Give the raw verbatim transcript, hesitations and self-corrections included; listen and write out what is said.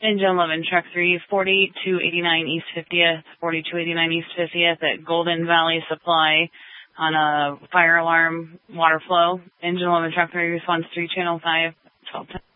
Engine eleven, truck three, forty-two eighty-nine East fiftieth, forty-two eighty-nine East fiftieth at Golden Valley Supply on a fire alarm water flow. Engine eleven, truck three, response three, channel five, twelve ten.